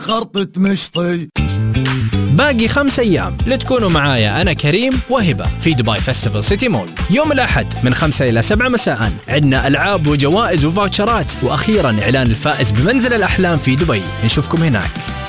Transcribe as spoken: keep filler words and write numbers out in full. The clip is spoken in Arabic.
خرطة مشطي. باقي خمس أيام لتكونوا معايا أنا كريم وهبة في دبي فيستيفال سيتي مول يوم الأحد من خمسة إلى سبعة مساء. عندنا ألعاب وجوائز وفاوتشرات، وأخيرا إعلان الفائز بمنزل الأحلام في دبي. نشوفكم هناك.